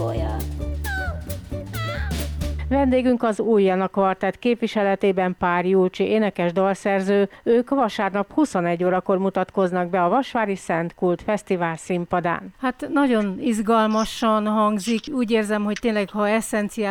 Golya. Vendégünk az Újjana Kvartett képviseletében Pár Julcsi énekes dalszerző, ők vasárnap 21 órakor mutatkoznak be a Vasvári Szent Kult Fesztivál színpadán. Hát nagyon izgalmasan hangzik, úgy érzem, hogy tényleg ha eszenciális